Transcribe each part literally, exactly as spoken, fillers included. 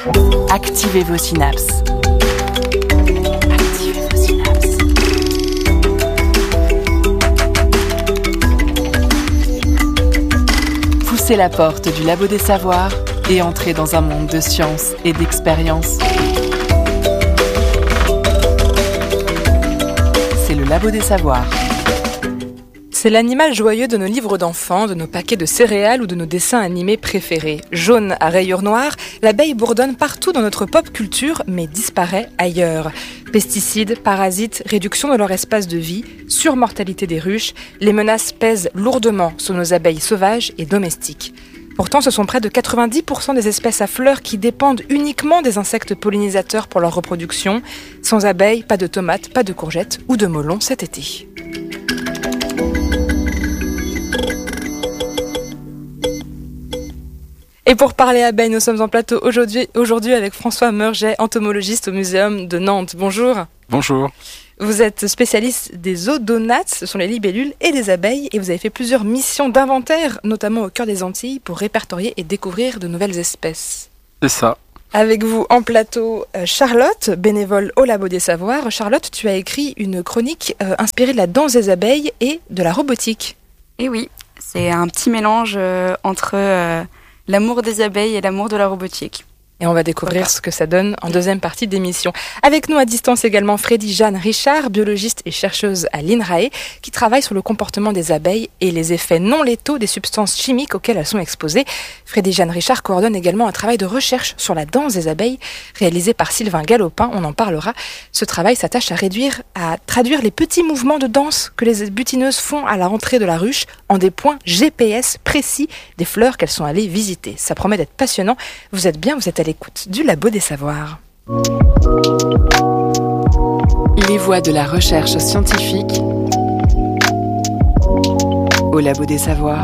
Activez vos synapses. Activez vos synapses. Poussez la porte du labo des savoirs et entrez dans un monde de science et d'expérience. C'est le labo des savoirs. C'est l'animal joyeux de nos livres d'enfants, de nos paquets de céréales ou de nos dessins animés préférés. Jaune à rayures noires, l'abeille bourdonne partout dans notre pop culture, mais disparaît ailleurs. Pesticides, parasites, réduction de leur espace de vie, surmortalité des ruches, les menaces pèsent lourdement sur nos abeilles sauvages et domestiques. Pourtant, ce sont près de quatre-vingt-dix pour cent des espèces à fleurs qui dépendent uniquement des insectes pollinisateurs pour leur reproduction. Sans abeilles, pas de tomates, pas de courgettes ou de melons cet été. Et pour parler abeilles, nous sommes en plateau aujourd'hui, aujourd'hui avec François Meurget, entomologiste au Muséum de Nantes. Bonjour. Bonjour. Vous êtes spécialiste des odonates, ce sont les libellules et des abeilles, et vous avez fait plusieurs missions d'inventaire, notamment au cœur des Antilles, pour répertorier et découvrir de nouvelles espèces. C'est ça. Avec vous en plateau, Charlotte, bénévole au Labo des Savoirs. Charlotte, tu as écrit une chronique euh, inspirée de la danse des abeilles et de la robotique. Et oui, c'est un petit mélange euh, entre euh, l'amour des abeilles et l'amour de la robotique. Et on va découvrir ce que ça donne en deuxième partie d'émission. Avec nous à distance également Frédie Jeanne Richard, biologiste et chercheuse à l'INRAE, qui travaille sur le comportement des abeilles et les effets non létaux des substances chimiques auxquelles elles sont exposées. Frédie Jeanne Richard coordonne également un travail de recherche sur la danse des abeilles, réalisé par Sylvain Galopin, on en parlera. Ce travail s'attache à réduire, à traduire les petits mouvements de danse que les butineuses font à la rentrée de la ruche en des points G P S précis des fleurs qu'elles sont allées visiter. Ça promet d'être passionnant. Vous êtes bien, vous êtes allés Écoute du Labo des Savoirs. Les voix de la recherche scientifique au Labo des Savoirs.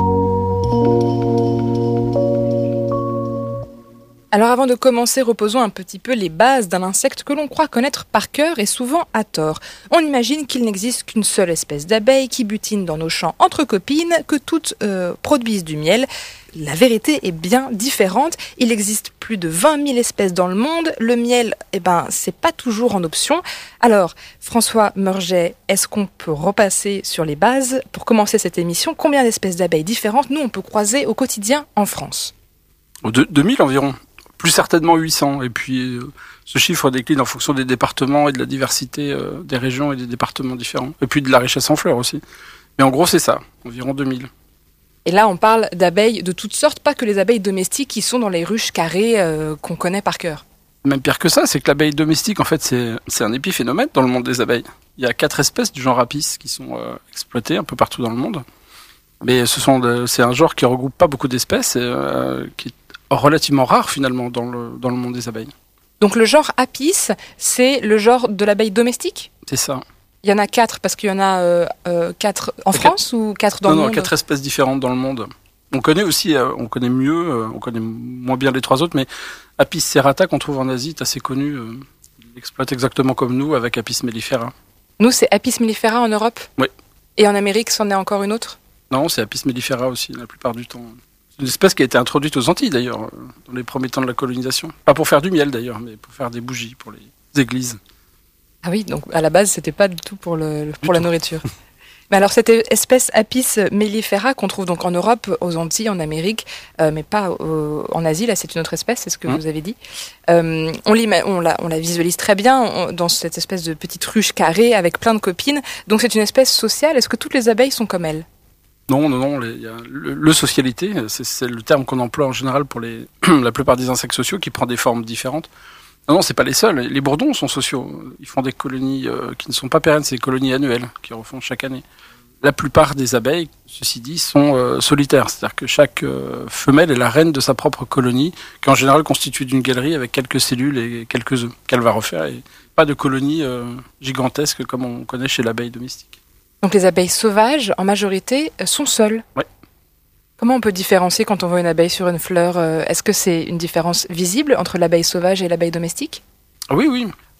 Alors avant de commencer, reposons un petit peu les bases d'un insecte que l'on croit connaître par cœur et souvent à tort. On imagine qu'il n'existe qu'une seule espèce d'abeille qui butine dans nos champs entre copines, que toutes euh, produisent du miel. La vérité est bien différente. Il existe plus de vingt mille espèces dans le monde. Le miel, eh ben, c'est pas toujours en option. Alors, François Meurget, est-ce qu'on peut repasser sur les bases pour commencer cette émission? Combien d'espèces d'abeilles différentes nous on peut croiser au quotidien en France? De, deux mille environ. Plus certainement huit cents. Et puis, euh, ce chiffre décline en fonction des départements et de la diversité euh, des régions et des départements différents. Et puis de la richesse en fleurs aussi. Mais en gros, c'est ça, environ deux mille. Et là, on parle d'abeilles de toutes sortes, pas que les abeilles domestiques qui sont dans les ruches carrées euh, qu'on connaît par cœur. Même pire que ça, c'est que l'abeille domestique, en fait, c'est, c'est un épiphénomène dans le monde des abeilles. Il y a quatre espèces du genre Apis qui sont euh, exploitées un peu partout dans le monde. Mais ce sont de, c'est un genre qui regroupe pas beaucoup d'espèces et euh, qui est relativement rare finalement dans le, dans le monde des abeilles. Donc le genre Apis, c'est le genre de l'abeille domestique ? C'est ça. Il y en a quatre parce qu'il y en a euh, euh, quatre en France quatre... ou quatre dans non, le non, monde ? Non, quatre espèces différentes dans le monde. On connaît aussi, euh, on connaît mieux, euh, on connaît moins bien les trois autres, mais Apis serrata qu'on trouve en Asie est assez connu. Euh, il exploite exactement comme nous avec Apis mellifera. Nous, c'est Apis mellifera en Europe ? Oui. Et en Amérique, c'en est encore une autre ? Non, c'est Apis mellifera aussi, la plupart du temps. C'est une espèce qui a été introduite aux Antilles d'ailleurs, dans les premiers temps de la colonisation. Pas pour faire du miel d'ailleurs, mais pour faire des bougies pour les églises. Ah oui, donc à la base, c'était pas du tout pour, le, pour la nourriture. Mais alors, cette espèce Apis mellifera qu'on trouve donc en Europe, aux Antilles, en Amérique, euh, mais pas euh, en Asie, là c'est une autre espèce, c'est ce que mmh. vous avez dit. Euh, on, on, la, on la visualise très bien on, dans cette espèce de petite ruche carrée avec plein de copines. Donc c'est une espèce sociale. Est-ce que toutes les abeilles sont comme elle ? Non, non, non. Les, y a le, le socialité, c'est, c'est le terme qu'on emploie en général pour les, la plupart des insectes sociaux qui prend des formes différentes. Non, non, c'est pas les seuls. Les bourdons sont sociaux. Ils font des colonies euh, qui ne sont pas pérennes, c'est des colonies annuelles qui refont chaque année. La plupart des abeilles, ceci dit, sont euh, solitaires. C'est-à-dire que chaque euh, femelle est la reine de sa propre colonie, qui en général constitue d'une galerie avec quelques cellules et quelques œufs qu'elle va refaire. Et pas de colonie euh, gigantesque comme on connaît chez l'abeille domestique. Donc les abeilles sauvages, en majorité, sont seules. Oui. Comment on peut différencier quand on voit une abeille sur une fleur ? Est-ce que c'est une différence visible entre l'abeille sauvage et l'abeille domestique ? Oui, oui.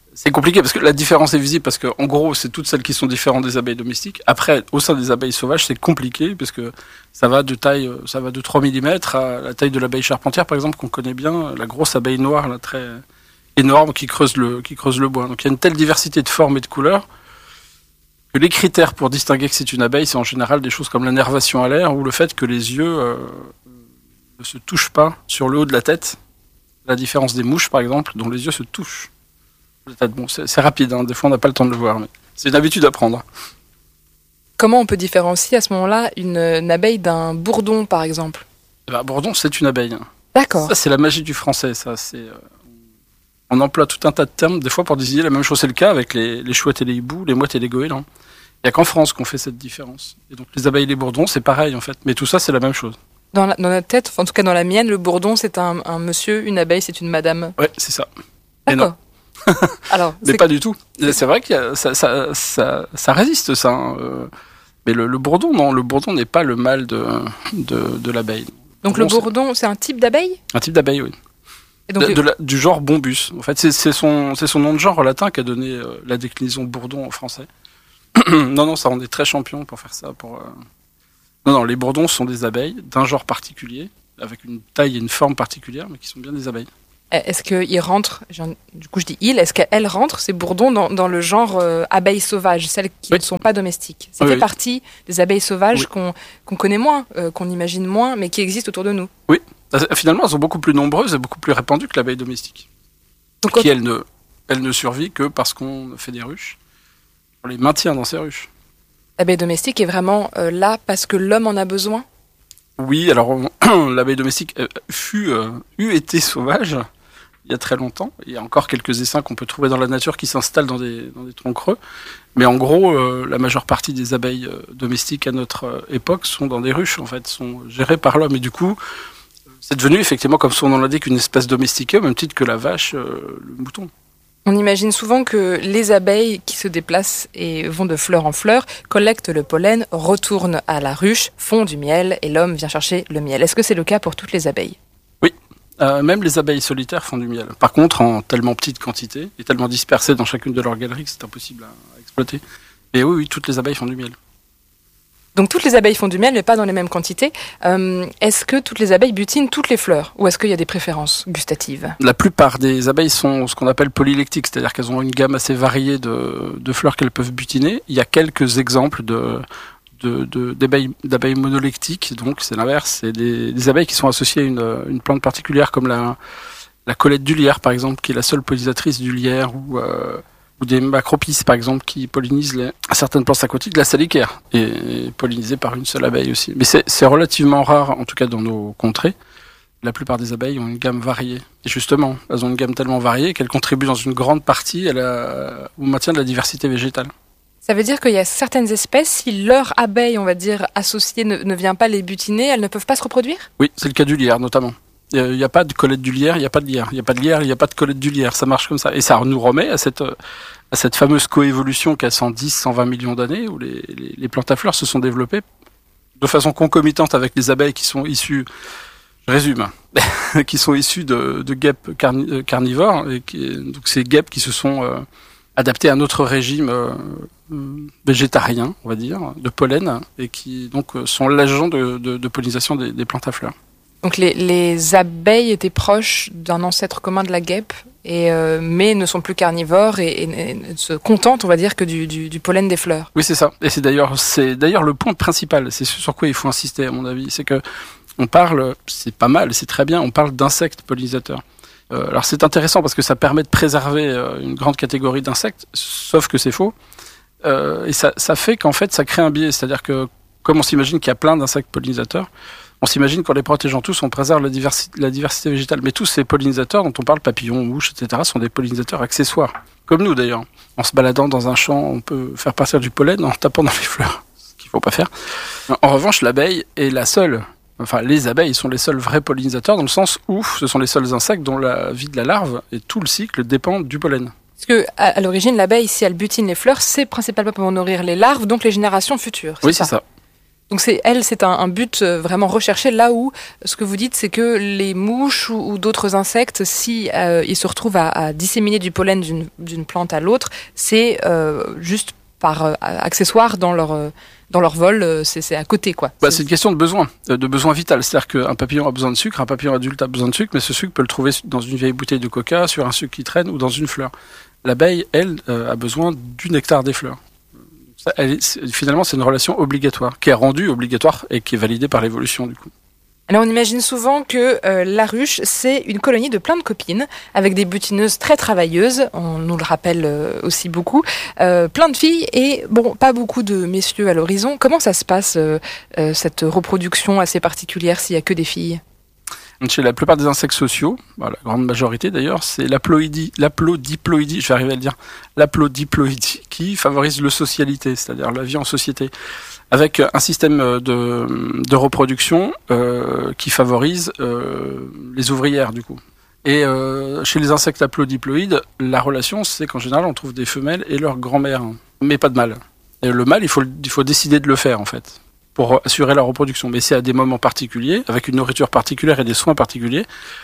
C'est compliqué parce que la différence est visible parce que en gros c'est toutes celles qui sont différentes des abeilles domestiques. Après au sein des abeilles sauvages c'est compliqué parce que ça va de taille, ça va de trois millimètres à la taille de l'abeille charpentière par exemple qu'on connaît bien, la grosse abeille noire là, très énorme qui creuse le qui creuse le bois. Donc il y a une telle diversité de formes et de couleurs que les critères pour distinguer que c'est une abeille c'est en général des choses comme la nervation à l'air ou le fait que les yeux euh, ne se touchent pas sur le haut de la tête. La différence des mouches par exemple dont les yeux se touchent. Bon, c'est, c'est rapide, hein. Des fois on n'a pas le temps de le voir, mais c'est une habitude à prendre. Comment on peut différencier à ce moment-là une, une abeille d'un bourdon, par exemple ? Eh ben, bourdon, c'est une abeille. D'accord. Ça, c'est la magie du français. Ça, c'est, euh, on emploie tout un tas de termes, des fois pour désigner la même chose. C'est le cas avec les, les chouettes et les hiboux, les mouettes et les goélands. Il n'y a qu'en France qu'on fait cette différence. Et donc les abeilles et les bourdons, c'est pareil en fait. Mais tout ça, c'est la même chose. Dans, la, dans notre tête, en tout cas dans la mienne, le bourdon, c'est un, un monsieur, une abeille, c'est une madame. Ouais, c'est ça. D'accord. Alors, mais c'est... pas du tout. C'est vrai que ça, ça, ça, ça résiste, ça. Hein. Mais le, le bourdon, non, le bourdon n'est pas le mâle de, de, de l'abeille. Donc le bourdon, le bourdon, c'est... c'est un type d'abeille ? Un type d'abeille, oui. Et donc, de, de la, du genre bombus. En fait, c'est, c'est, son, c'est son nom de genre latin qui a donné euh, la déclinaison bourdon en français. non, non, ça, on est très champion pour faire ça. Pour, euh... Non, non, les bourdons sont des abeilles d'un genre particulier, avec une taille et une forme particulière, mais qui sont bien des abeilles. Est-ce qu'ils rentrent, du coup je dis il, est-ce qu'elles rentrent, ces bourdons, dans, dans le genre euh, abeilles sauvages, celles qui oui. ne sont pas domestiques ? Ça oui, fait oui. partie des abeilles sauvages oui. qu'on, qu'on connaît moins, euh, qu'on imagine moins, mais qui existent autour de nous. Oui, finalement elles sont beaucoup plus nombreuses et beaucoup plus répandues que l'abeille domestique. Donc, qui, elle ne, elle ne survit que parce qu'on fait des ruches. On les maintient dans ces ruches. L'abeille domestique est vraiment euh, là parce que l'homme en a besoin ? Oui, alors on, l'abeille domestique euh, fut, euh, eut été sauvage il y a très longtemps. Il y a encore quelques essaims qu'on peut trouver dans la nature qui s'installent dans des, dans des troncs creux. Mais en gros, euh, la majeure partie des abeilles euh, domestiques à notre euh, époque sont dans des ruches, en fait, sont gérées par l'homme. Et du coup, c'est devenu effectivement, comme son nom l'indique, une espèce domestiquée, au même titre que la vache, euh, le mouton. On imagine souvent que les abeilles qui se déplacent et vont de fleur en fleur, collectent le pollen, retournent à la ruche, font du miel et l'homme vient chercher le miel. Est-ce que c'est le cas pour toutes les abeilles ? Oui, euh, même les abeilles solitaires font du miel. Par contre, en tellement petite quantité et tellement dispersées dans chacune de leurs galeries que c'est impossible à, à exploiter. Et oui, oui, toutes les abeilles font du miel. Donc toutes les abeilles font du miel, mais pas dans les mêmes quantités. Euh, est-ce que toutes les abeilles butinent toutes les fleurs ? Ou est-ce qu'il y a des préférences gustatives ? La plupart des abeilles sont ce qu'on appelle polylectiques, c'est-à-dire qu'elles ont une gamme assez variée de, de fleurs qu'elles peuvent butiner. Il y a quelques exemples de, de, de, d'abeilles, d'abeilles monolectiques, donc c'est l'inverse. C'est des, des abeilles qui sont associées à une, une plante particulière, comme la, la colette du lierre, par exemple, qui est la seule pollinisatrice du lierre, ou... Euh, ou des macropis, par exemple, qui pollinisent les... certaines plantes aquatiques, la salicaire est pollinisée par une seule abeille aussi. Mais c'est, c'est relativement rare, en tout cas dans nos contrées. La plupart des abeilles ont une gamme variée. Et justement, elles ont une gamme tellement variée qu'elles contribuent dans une grande partie à la... au maintien de la diversité végétale. Ça veut dire qu'il y a certaines espèces, si leur abeille, on va dire, associée ne, ne vient pas les butiner, elles ne peuvent pas se reproduire ? Oui, c'est le cas du lierre, notamment. Il n'y a pas de colette du lierre, il n'y a pas de lierre. Il n'y a pas de lierre, il n'y a pas de colette du lierre. Ça marche comme ça. Et ça nous remet à cette, à cette fameuse coévolution qui a cent dix, cent vingt millions d'années, où les, les, les plantes à fleurs se sont développées de façon concomitante avec les abeilles qui sont issues, je résume, qui sont issues de, de guêpes carni, carnivores. Et qui, donc ces guêpes qui se sont euh, adaptées à un autre régime euh, végétarien, on va dire, de pollen, et qui donc sont l'agent de, de, de pollinisation des, des plantes à fleurs. Donc les, les abeilles étaient proches d'un ancêtre commun de la guêpe, et, euh, mais ne sont plus carnivores et, et, et ne se contentent, on va dire, que du, du, du pollen des fleurs. Oui, c'est ça. Et c'est d'ailleurs, c'est d'ailleurs le point principal. C'est sur quoi il faut insister, à mon avis. C'est que on parle, c'est pas mal, c'est très bien, on parle d'insectes pollinisateurs. Euh, alors c'est intéressant parce que ça permet de préserver euh, une grande catégorie d'insectes, sauf que c'est faux. Euh, et ça, ça fait qu'en fait, ça crée un biais. C'est-à-dire que, comme on s'imagine qu'il y a plein d'insectes pollinisateurs, on s'imagine qu'en les protégeant tous, on préserve la diversité, la diversité végétale. Mais tous ces pollinisateurs dont on parle, papillons, mouches, et cetera, sont des pollinisateurs accessoires. Comme nous d'ailleurs. En se baladant dans un champ, on peut faire partir du pollen en tapant dans les fleurs. Ce qu'il ne faut pas faire. En revanche, l'abeille est la seule. Enfin, les abeilles sont les seuls vrais pollinisateurs dans le sens où ce sont les seuls insectes dont la vie de la larve et tout le cycle dépendent du pollen. Parce que, à, à l'origine, l'abeille, si elle butine les fleurs, c'est principalement pour nourrir les larves, donc les générations futures. Oui, c'est ça. Donc c'est elle, c'est un, un but vraiment recherché là où ce que vous dites, c'est que les mouches ou, ou d'autres insectes, si euh, ils se retrouvent à, à disséminer du pollen d'une, d'une plante à l'autre, c'est euh, juste par euh, accessoire dans leur euh, dans leur vol, euh, c'est, c'est à côté quoi. Bah, c'est... c'est une question de besoin, de besoin vital. C'est-à-dire qu'un papillon a besoin de sucre, un papillon adulte a besoin de sucre, mais ce sucre peut le trouver dans une vieille bouteille de coca, sur un sucre qui traîne ou dans une fleur. L'abeille, elle, euh, a besoin du nectar des fleurs. Ça, elle est, c'est, finalement, c'est une relation obligatoire, qui est rendue obligatoire et qui est validée par l'évolution du coup. Alors on imagine souvent que euh, la ruche, c'est une colonie de plein de copines, avec des butineuses très travailleuses, on nous le rappelle euh, aussi beaucoup, euh, plein de filles et bon, pas beaucoup de messieurs à l'horizon. Comment ça se passe, euh, euh, cette reproduction assez particulière s'il y a que des filles ? Chez la plupart des insectes sociaux, bah, la grande majorité d'ailleurs, c'est l'aploïdie, l'aplodiploïdie, je vais arriver à le dire, l'aplodiploïdie qui favorise le socialité, c'est-à-dire la vie en société, avec un système de, de reproduction euh, qui favorise euh, les ouvrières du coup. Et euh, chez les insectes aplodiploïdes, la relation, c'est qu'en général, on trouve des femelles et leur grand-mère, mais pas de mâle. Et le mâle, il faut, il faut décider de le faire en fait, pour assurer la reproduction. Mais c'est à des moments particuliers, avec une nourriture particulière et des soins particuliers,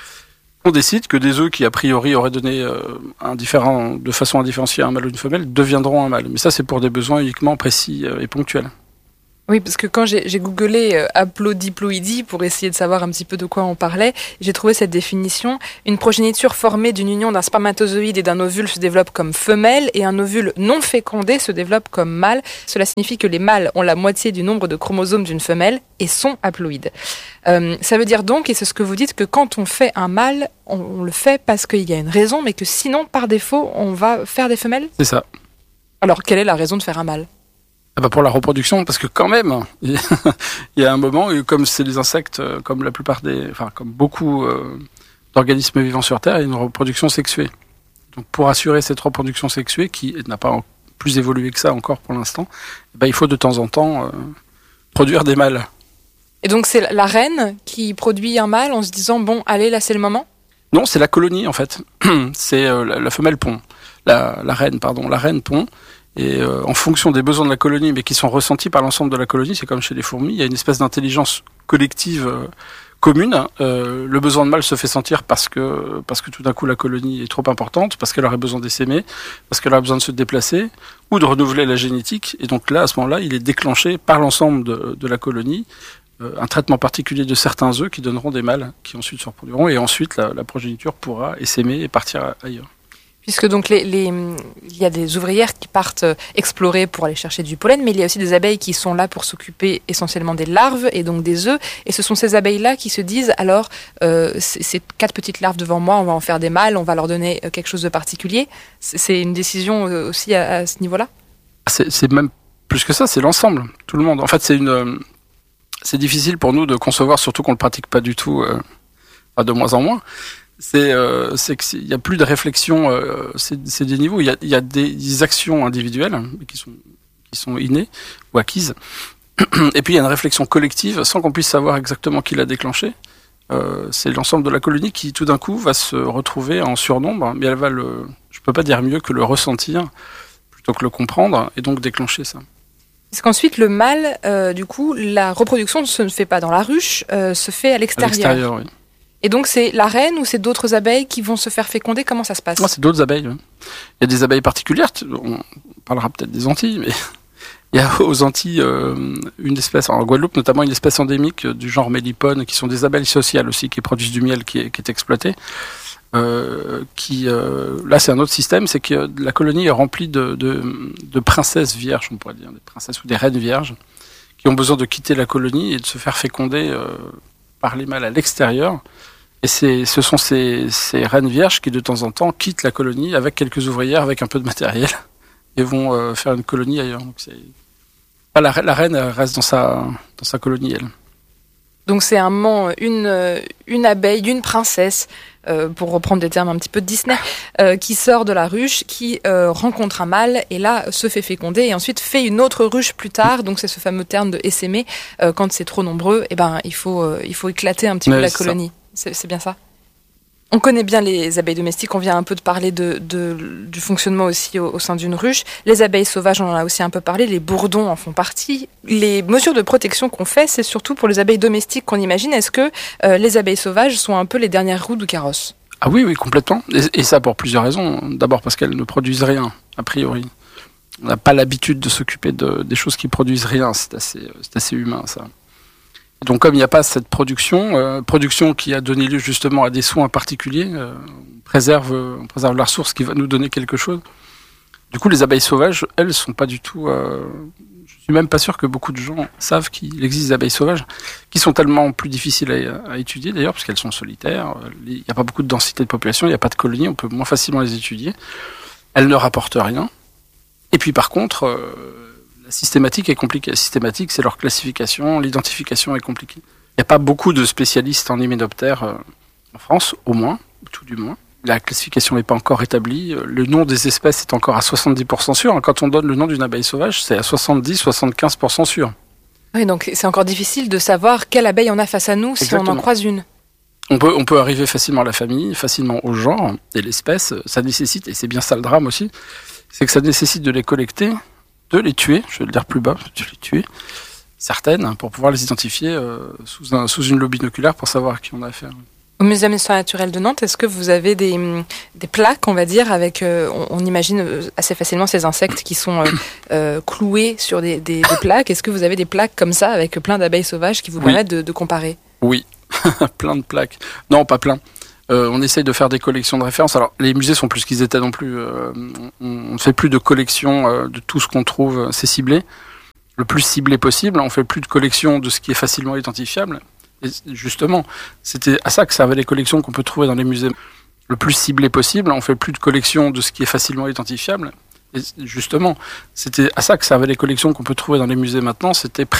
on décide que des œufs qui a priori auraient donné euh, indifférent, de façon indifférenciée un mâle ou une femelle deviendront un mâle. Mais ça, c'est pour des besoins uniquement précis euh, et ponctuels. Oui, parce que quand j'ai, j'ai googlé euh, aplodiploïdie pour essayer de savoir un petit peu de quoi on parlait, j'ai trouvé cette définition. Une progéniture formée d'une union d'un spermatozoïde et d'un ovule se développe comme femelle et un ovule non fécondé se développe comme mâle. Cela signifie que les mâles ont la moitié du nombre de chromosomes d'une femelle et sont haploïdes. Euh, ça veut dire donc, et c'est ce que vous dites, que quand on fait un mâle, on, on le fait parce qu'il y a une raison, mais que sinon, par défaut, on va faire des femelles ? C'est ça. Alors, quelle est la raison de faire un mâle ? Ah bah pour la reproduction, parce que quand même, il y a un moment où, comme c'est des insectes, comme la plupart des, enfin comme beaucoup euh, d'organismes vivants sur Terre, il y a une reproduction sexuée. Donc pour assurer cette reproduction sexuée, qui n'a pas plus évolué que ça encore pour l'instant, bah il faut de temps en temps euh, produire des mâles. Et donc c'est la reine qui produit un mâle en se disant bon, allez, là c'est le moment ? Non, c'est la colonie en fait. C'est euh, la, la femelle pond, la, la reine, pardon, la reine pond. Et euh, en fonction des besoins de la colonie, mais qui sont ressentis par l'ensemble de la colonie, c'est comme chez les fourmis, il y a une espèce d'intelligence collective euh, commune. Euh, le besoin de mâle se fait sentir parce que parce que tout d'un coup la colonie est trop importante, parce qu'elle aurait besoin d'essaimer, parce qu'elle aurait besoin de se déplacer ou de renouveler la génétique. Et donc là, à ce moment-là, il est déclenché par l'ensemble de, de la colonie euh, un traitement particulier de certains œufs qui donneront des mâles qui ensuite se reproduiront et ensuite la, la progéniture pourra essaimer et partir ailleurs. Puisque donc les, les, il y a des ouvrières qui partent explorer pour aller chercher du pollen, mais il y a aussi des abeilles qui sont là pour s'occuper essentiellement des larves et donc des œufs. Et ce sont ces abeilles-là qui se disent, alors, euh, ces quatre petites larves devant moi, on va en faire des mâles, on va leur donner quelque chose de particulier. C'est une décision aussi à, à ce niveau-là ? C'est, c'est même plus que ça, c'est l'ensemble, tout le monde. En fait, c'est une, c'est difficile pour nous de concevoir, surtout qu'on le pratique pas du tout, euh, de moins en moins. C'est, euh, c'est qu'il n'y a plus de réflexion, euh, c'est, c'est des niveaux, il y a, il y a des, des actions individuelles qui sont, qui sont innées ou acquises, et puis il y a une réflexion collective sans qu'on puisse savoir exactement qui l'a déclenché. Euh, c'est l'ensemble de la colonie qui tout d'un coup va se retrouver en surnombre, mais elle va le, je peux pas dire mieux que le ressentir plutôt que le comprendre et donc déclencher ça. Parce qu'ensuite le mâle, euh, du coup, la reproduction ne se fait pas dans la ruche, euh, se fait à l'extérieur. À l'extérieur, oui. Et donc c'est la reine ou c'est d'autres abeilles qui vont se faire féconder ? Comment ça se passe ? Non, c'est d'autres abeilles. Oui. Il y a des abeilles particulières, on parlera peut-être des Antilles, mais il y a aux Antilles euh, une espèce, en Guadeloupe notamment, une espèce endémique du genre mélipone, qui sont des abeilles sociales aussi, qui produisent du miel qui est, qui est exploité. Euh, qui, euh, là c'est un autre système, c'est que la colonie est remplie de, de, de princesses vierges, on pourrait dire, des princesses ou des reines vierges, qui ont besoin de quitter la colonie et de se faire féconder euh, par les mâles à l'extérieur. Et c'est, ce sont ces, ces reines vierges qui, de temps en temps, quittent la colonie avec quelques ouvrières, avec un peu de matériel, et vont euh, faire une colonie ailleurs. Donc c'est... Ah, la, la reine elle reste dans sa, dans sa colonie, elle. Donc c'est un moment, une, une abeille, une princesse, euh, pour reprendre des termes un petit peu de Disney, euh, qui sort de la ruche, qui euh, rencontre un mâle, et là se fait féconder, et ensuite fait une autre ruche plus tard. Donc c'est ce fameux terme de essaimer. Euh, quand c'est trop nombreux, eh ben, il faut, euh, il faut éclater un petit Mais peu la c'est colonie. C'est, c'est bien ça ? On connaît bien les abeilles domestiques, on vient un peu de parler de, de, du fonctionnement aussi au, au sein d'une ruche. Les abeilles sauvages, on en a aussi un peu parlé, les bourdons en font partie. Les mesures de protection qu'on fait, c'est surtout pour les abeilles domestiques qu'on imagine. Est-ce que euh, les abeilles sauvages sont un peu les dernières roues du carrosse ? Ah oui, oui, complètement. Et, et ça pour plusieurs raisons. D'abord parce qu'elles ne produisent rien, a priori. On n'a pas l'habitude de s'occuper de, des choses qui produisent rien, c'est assez, c'est assez humain ça. Donc comme il n'y a pas cette production, euh, production qui a donné lieu justement à des soins particuliers, euh, on, préserve, on préserve la ressource qui va nous donner quelque chose. Du coup les abeilles sauvages, elles, sont pas du tout... Euh, je suis même pas sûr que beaucoup de gens savent qu'il existe des abeilles sauvages, qui sont tellement plus difficiles à, à étudier d'ailleurs, parce qu'elles sont solitaires, il n'y a pas beaucoup de densité de population, il n'y a pas de colonies, on peut moins facilement les étudier. Elles ne rapportent rien. Et puis par contre... Euh, la systématique est compliquée. La systématique, c'est leur classification, l'identification est compliquée. Il n'y a pas beaucoup de spécialistes en hyménoptères euh, en France, au moins, tout du moins. La classification n'est pas encore établie. Le nom des espèces est encore à soixante-dix pour cent sûr. Quand on donne le nom d'une abeille sauvage, c'est à soixante-dix à soixante-quinze pour cent sûr. Oui, donc c'est encore difficile de savoir quelle abeille on a face à nous si Exactement. On en croise une. On peut, on peut arriver facilement à la famille, facilement au genre et l'espèce. Ça nécessite, et c'est bien ça le drame aussi, c'est que ça nécessite de les collecter, de les tuer, je vais le dire plus bas, de les tuer, certaines, pour pouvoir les identifier euh, sous, un, sous une loupe binoculaire pour savoir à qui on a affaire. Au Muséum d'histoire naturelle de Nantes, est-ce que vous avez des, des plaques, on va dire, avec, euh, on, on imagine assez facilement ces insectes qui sont euh, euh, cloués sur des, des, des plaques. Est-ce que vous avez des plaques comme ça, avec plein d'abeilles sauvages qui vous oui. permettent de, de comparer ? Oui, plein de plaques. Non, pas plein. Euh, on essaye de faire des collections de référence. Alors, les musées sont plus qu'ils étaient non plus. Euh, on ne fait plus de collection euh, de tout ce qu'on trouve. C'est ciblé. Le plus ciblé possible. On fait plus de collection de ce qui est facilement identifiable. Et justement, c'était à ça que servaient les collections qu'on peut trouver dans les musées. Le plus ciblé possible. On fait plus de collection de ce qui est facilement identifiable. Et justement, c'était à ça que servaient les collections qu'on peut trouver dans les musées maintenant. C'était